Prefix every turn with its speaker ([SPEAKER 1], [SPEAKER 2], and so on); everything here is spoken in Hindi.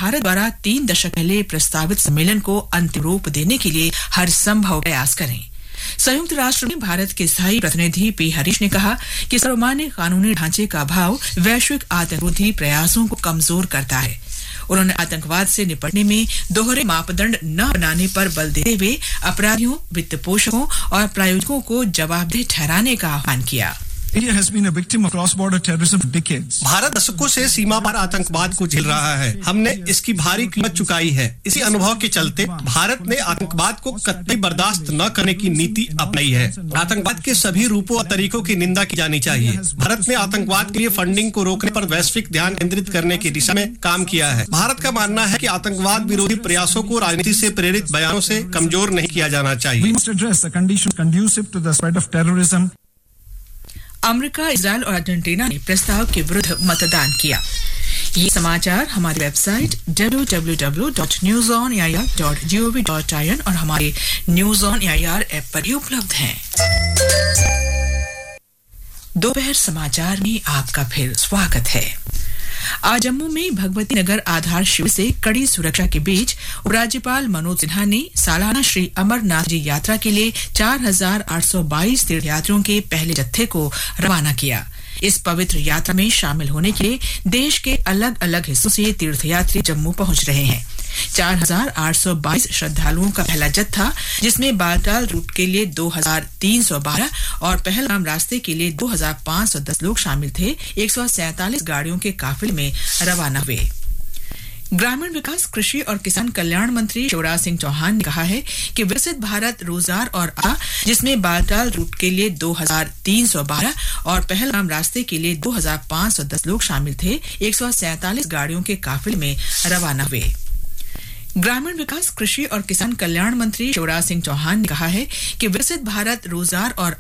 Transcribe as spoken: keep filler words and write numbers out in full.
[SPEAKER 1] भारत द्वारा तीन दशक पहले प्रस्तावित सम्मेलन को अंतिम रूप देने के लिए हर संभव प्रयास करें। संयुक्त राष्ट्र में भारत के स्थायी प्रतिनिधि पी हरीश ने कहा कि सर्वमान्य कानूनी ढांचे का अभाव वैश्विक आतंकरोधी प्रयासों को कमजोर करता है। उन्होंने आतंकवाद से निपटने में दोहरे मापदंड न बनाने पर बल देते हुए अपराधियों, वित्त पोषकों और प्रायोजकों को जवाबदेह ठहराने का आह्वान किया।
[SPEAKER 2] India has been a victim of cross-border terrorism for decades.
[SPEAKER 3] Bharat दशकों से सीमा पार आतंकवाद को झेल रहा है। हमने इसकी भारी कीमत चुकाई है। इसी अनुभव के चलते भारत ने आतंकवाद को कतई बर्दाश्त न करने की नीति अपनाई है। आतंकवाद के सभी रूपों और तरीकों की निंदा की जानी चाहिए। भारत ने आतंकवाद के लिए फंडिंग को रोकने पर वैश्विक ध्यान केंद्रित करने की दिशा में काम किया है। भारत का मानना है कि आतंकवाद विरोधी प्रयासों को राजनीति से प्रेरित बयानों से कमजोर नहीं किया जाना चाहिए।
[SPEAKER 2] We must address the conditions conducive to the spread of terrorism.
[SPEAKER 1] America, Israel और अर्जेंटीना ने प्रस्ताव के विरुद्ध मतदान किया। ये समाचार हमारी website W W W dot news on A I R dot G O V dot I N और हमारे news on A I R app पर भी उपलब्ध हैं। दोपहर समाचार में आपका फिर स्वागत है। आज जम्मू में भगवती नगर आधार शिविर से कड़ी सुरक्षा के बीच उपराज्यपाल मनोज सिन्हा ने सालाना श्री अमरनाथ जी यात्रा के लिए चार हजार आठ सौ बाईस तीर्थयात्रियों के पहले जत्थे को रवाना किया। इस पवित्र यात्रा में शामिल होने के लिए देश के अलग अलग हिस्सों से तीर्थयात्री जम्मू पहुंच रहे हैं। चार हजार आठ सौ बाईस श्रद्धालुओं का पहला जत्था, जिसमें बालटाल रूट के लिए दो हजार तीन सौ बारह और पहलगाम रास्ते के लिए दो हजार पाँच सौ दस लोग शामिल थे, एक सौ सैंतालीस गाड़ियों के काफिले में रवाना हुए। ग्रामीण विकास, कृषि और किसान कल्याण मंत्री शिवराज सिंह चौहान ने कहा है कि विकसित भारत रोजगार और आ जिसमें बालटाल रूट के लिए दो हजार तीन सौ बारह और पहलगाम रास्ते के लिए दो हजार पाँच सौ दस लोग शामिल थे, एक सौ सैंतालीस गाड़ियों के काफिले में रवाना हुए। ग्रामीण विकास, कृषि और किसान कल्याण मंत्री शिवराज सिंह चौहान ने कहा है कि विकसित भारत रोजगार और